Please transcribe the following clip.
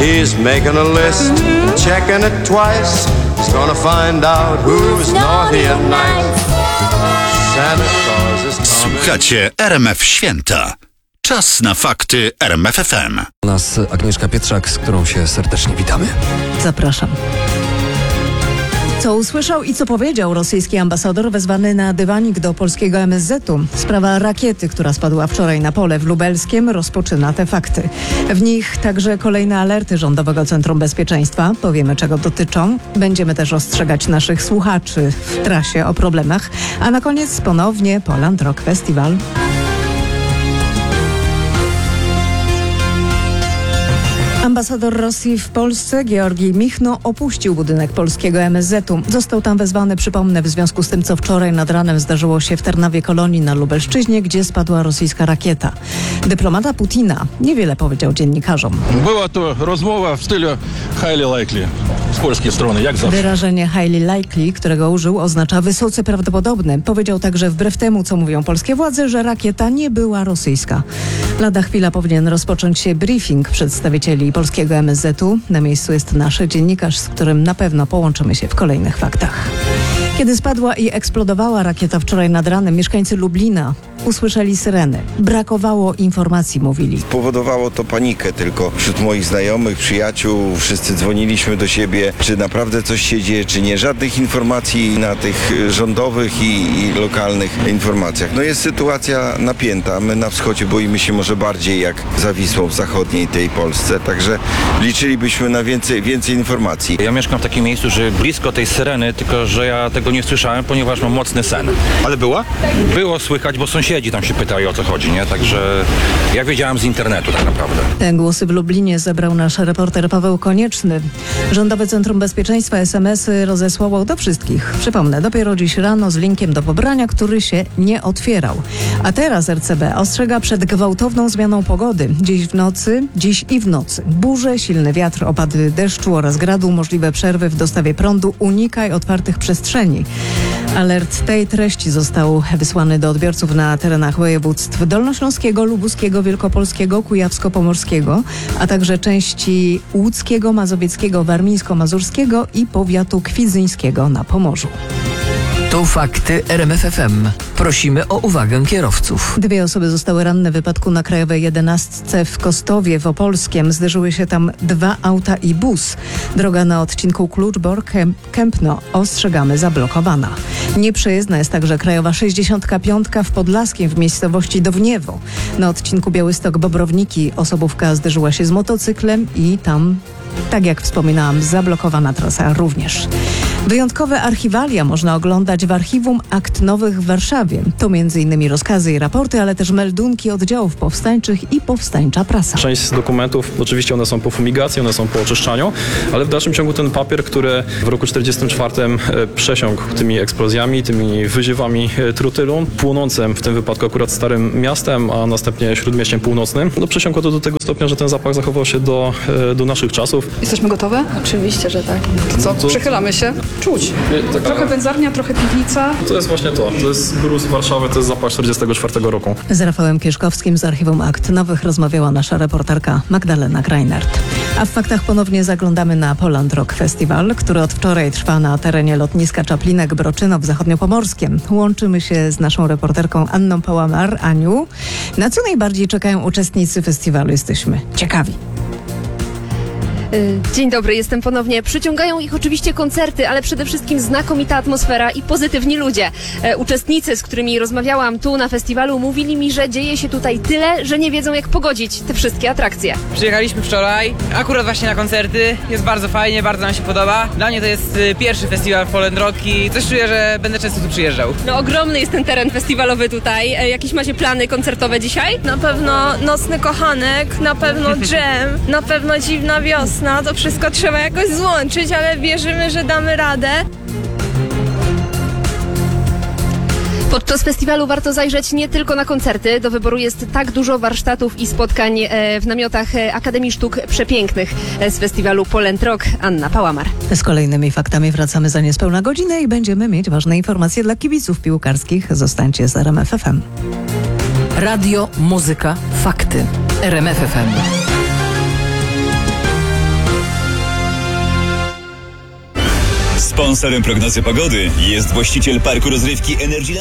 He's making a list, checking it twice. He's gonna find out who's naughty and nice. Santa Claus is coming. Słuchacie RMF Święta. Czas na fakty RMF FM. U nas Agnieszka Pietrzak, z którą się serdecznie witamy. Zapraszam. Co usłyszał i co powiedział rosyjski ambasador wezwany na dywanik do polskiego MSZ-u? Sprawa rakiety, która spadła wczoraj na pole w Lubelskiem, rozpoczyna te fakty. W nich także kolejne alerty Rządowego Centrum Bezpieczeństwa. Powiemy, czego dotyczą. Będziemy też ostrzegać naszych słuchaczy w trasie o problemach. A na koniec ponownie Poland Rock Festival. Ambasador Rosji w Polsce, Georgij Michno, opuścił budynek polskiego MSZ-u. Został tam wezwany, przypomnę, w związku z tym, co wczoraj nad ranem zdarzyło się w Tarnawie Kolonii na Lubelszczyźnie, gdzie spadła rosyjska rakieta. Dyplomata Putina niewiele powiedział dziennikarzom. Była to rozmowa w stylu highly likely z polskiej strony, jak zawsze. Wyrażenie highly likely, którego użył, oznacza wysoce prawdopodobny. Powiedział także wbrew temu, co mówią polskie władze, że rakieta nie była rosyjska. Lada chwila powinien rozpocząć się briefing przedstawicieli polskiego MSZ-u. Na miejscu jest nasz dziennikarz, z którym na pewno połączymy się w kolejnych faktach. Kiedy spadła i eksplodowała rakieta wczoraj nad ranem, mieszkańcy Lublina usłyszeli syreny. Brakowało informacji, mówili. Spowodowało to panikę tylko wśród moich znajomych, przyjaciół. Wszyscy dzwoniliśmy do siebie, czy naprawdę coś się dzieje, czy nie. Żadnych informacji na tych rządowych i lokalnych informacjach. No jest sytuacja napięta. My na wschodzie boimy się może bardziej jak za Wisłą w zachodniej tej Polsce. Także liczylibyśmy na więcej informacji. Ja mieszkam w takim miejscu, że blisko tej syreny, tylko że ja tego nie słyszałem, ponieważ mam mocny sen. Ale była? Było słychać, bo sąsiedzi tam się pytali, o co chodzi, nie? Także ja wiedziałem z internetu tak naprawdę. Te głosy w Lublinie zebrał nasz reporter Paweł Konieczny. Rządowe Centrum Bezpieczeństwa SMS-y rozesłało do wszystkich. Przypomnę, dopiero dziś rano z linkiem do pobrania, który się nie otwierał. A teraz RCB ostrzega przed gwałtowną zmianą pogody. Dziś i w nocy. Burze, silny wiatr, opady deszczu oraz gradu, możliwe przerwy w dostawie prądu. Unikaj otwartych przestrzeni. Alert tej treści został wysłany do odbiorców na terenach województw dolnośląskiego, lubuskiego, wielkopolskiego, kujawsko-pomorskiego, a także części łódzkiego, mazowieckiego, warmińsko-mazurskiego i powiatu kwidzyńskiego na Pomorzu. To fakty RMF FM. Prosimy o uwagę kierowców. 2 osoby zostały ranne w wypadku na Krajowej 11 w Kostowie w Opolskiem. Zderzyły się tam 2 auta i bus. Droga na odcinku Kluczbork-Kępno, ostrzegamy, zablokowana. Nieprzejezdna jest także Krajowa 65 w Podlaskiem w miejscowości Downiewo. Na odcinku Białystok-Bobrowniki osobówka zderzyła się z motocyklem i tam, tak jak wspominałam, zablokowana trasa również. Wyjątkowe archiwalia można oglądać w Archiwum Akt Nowych w Warszawie. To m.in. rozkazy i raporty, ale też meldunki oddziałów powstańczych i powstańcza prasa. Część z dokumentów, oczywiście one są po fumigacji, one są po oczyszczaniu, ale w dalszym ciągu ten papier, który w roku 1944 przesiąkł tymi eksplozjami, tymi wyziewami trotylu, płonącym w tym wypadku akurat Starym Miastem, a następnie Śródmieściem Północnym, przesiąkło to do tego stopnia, że ten zapach zachował się do naszych czasów. Jesteśmy gotowe? Oczywiście, że tak. To co? Przychylamy się. Czuć. Trochę wędzarnia, trochę piwnica. To jest właśnie to. To jest mróz Warszawy, to jest zapach 1944 roku. Z Rafałem Kieszkowskim z Archiwum Akt Nowych rozmawiała nasza reporterka Magdalena Greinert. A w faktach ponownie zaglądamy na Poland Rock Festival, który od wczoraj trwa na terenie lotniska Czaplinek-Broczyno w Zachodniopomorskiem. Łączymy się z naszą reporterką Anną Pałamar. Aniu, na co najbardziej czekają uczestnicy festiwalu? Jesteśmy ciekawi. Dzień dobry, jestem ponownie. Przyciągają ich oczywiście koncerty, ale przede wszystkim znakomita atmosfera i pozytywni ludzie. Uczestnicy, z którymi rozmawiałam tu na festiwalu, mówili mi, że dzieje się tutaj tyle, że nie wiedzą, jak pogodzić te wszystkie atrakcje. Przyjechaliśmy wczoraj, akurat właśnie na koncerty. Jest bardzo fajnie, bardzo nam się podoba. Dla mnie to jest pierwszy festiwal Poland Rock i coś czuję, że będę często tu przyjeżdżał. No ogromny jest ten teren festiwalowy tutaj. Jakieś macie plany koncertowe dzisiaj? Na pewno Nocny Kochanek, na pewno Jam, na pewno Dziwna Wiosna. To wszystko trzeba jakoś złączyć, ale wierzymy, że damy radę. Podczas festiwalu warto zajrzeć nie tylko na koncerty. Do wyboru jest tak dużo warsztatów i spotkań w namiotach Akademii Sztuk Przepięknych z festiwalu Poland Rock. Anna Pałamar. Z kolejnymi faktami wracamy za niespełna godzinę i będziemy mieć ważne informacje dla kibiców piłkarskich. Zostańcie z RMF FM. Radio, muzyka, fakty. RMF FM. Sponsorem prognozy pogody jest właściciel parku rozrywki Energyland.